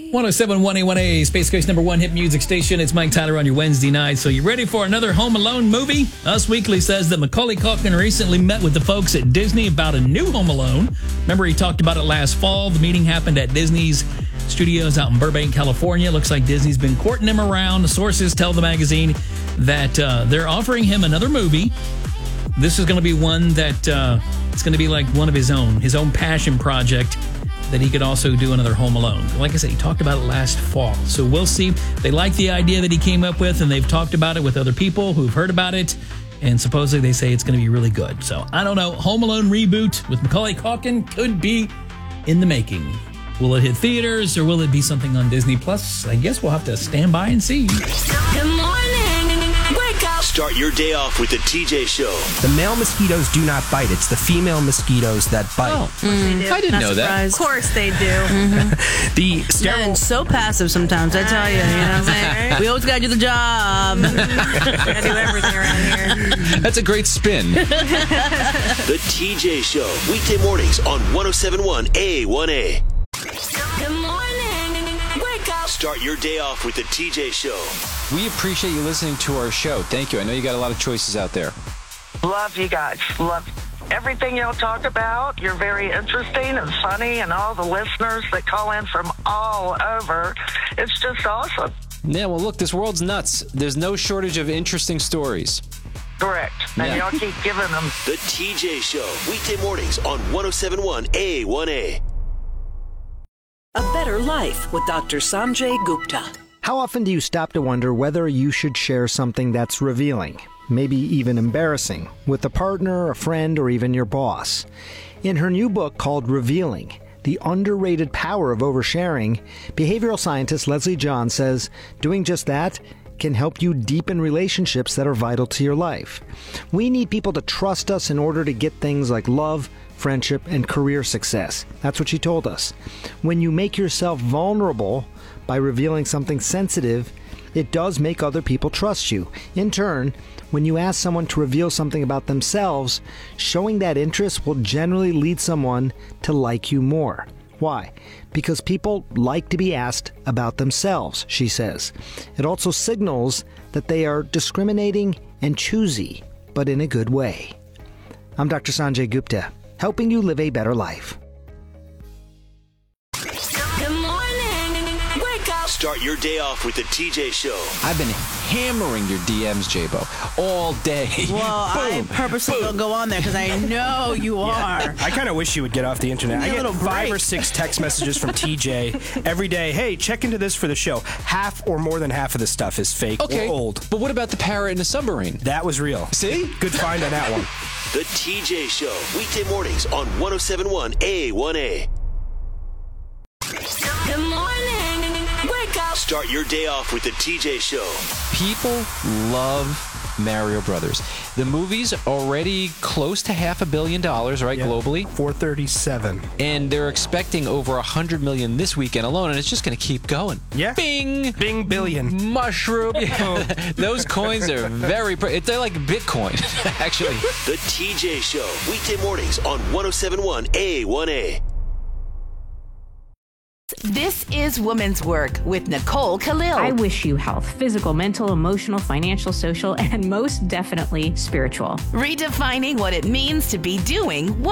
107.1 A1A, Space Coast number one hit music station. It's Mike Tyler on your Wednesday night. So you ready for another Home Alone movie? Us Weekly says that Macaulay Culkin recently met with the folks at Disney about a new Home Alone. Remember, he talked about it last fall. The meeting happened at Disney's studios out in Burbank, California. Looks like Disney's been courting him around. The sources tell the magazine that they're offering him another movie. This is going to be one that it's going to be like one of his own passion project, that he could also do another Home Alone. Like I said, he talked about it last fall. So we'll see. They like the idea that he came up with, and they've talked about it with other people who've heard about it, and supposedly they say it's going to be really good. So I don't know. Home Alone reboot with Macaulay Culkin could be in the making. Will it hit theaters, or will it be something on Disney Plus? I guess we'll have to stand by and see. Good morning. Wake up. Start your day off with the TJ Show. The male mosquitoes do not bite. It's the female mosquitoes that bite. Oh, I didn't know that. Of course they do. The sterile... And so passive sometimes, I tell you. You know what I'm saying? We always got to do the job. Gotta do everything around here. That's a great spin. The TJ Show. Weekday mornings on 107.1 A1A. Good morning. Wake up. Start your day off with the TJ Show. We appreciate you listening to our show. Thank you. I know you got a lot of choices out there. Love you guys. Love everything y'all talk about. You're very interesting and funny, and all the listeners that call in from all over. It's just awesome. Yeah, well, look, this world's nuts. There's no shortage of interesting stories. Correct. And y'all keep giving them. The TJ Show. Weekday mornings on 107.1 A1A. A Better Life with Dr. Sanjay Gupta. How often do you stop to wonder whether you should share something that's revealing, maybe even embarrassing, with a partner, a friend, or even your boss? In her new book called Revealing, The Underrated Power of Oversharing, behavioral scientist Leslie John says doing just that can help you deepen relationships that are vital to your life. We need people to trust us in order to get things like love, friendship, and career success. That's what she told us. When you make yourself vulnerable by revealing something sensitive, it does make other people trust you. In turn, when you ask someone to reveal something about themselves, showing that interest will generally lead someone to like you more. Why? Because people like to be asked about themselves, she says. It also signals that they are discriminating and choosy, but in a good way. I'm Dr. Sanjay Gupta, helping you live a better life. Good morning. Wake up. Start your day off with the TJ Show. I've been hammering your DMs, J-Bo, all day. Well, I purposely don't go on there because I know you are. I kind of wish you would get off the internet. I get 5 or 6 text messages from TJ every day. Hey, check into this for the show. Half or more than half of the stuff is fake or old. But what about the parrot in the submarine? That was real. See? Good find on that one. The TJ Show. Weekday mornings on 107.1 A1A. Good morning. Wake up. Start your day off with the TJ Show. People love Mario Brothers. The movie's already close to $500 million, right, globally? 437. And they're expecting over $100 million this weekend alone, and it's just going to keep going. Yeah. Bing! Bing billion. Mushroom. Those coins are they're like Bitcoin, actually. The TJ Show. Weekday mornings on 107.1 A1A. This is Women's Work with Nicole Khalil. I wish you health, physical, mental, emotional, financial, social, and most definitely spiritual. Redefining what it means to be doing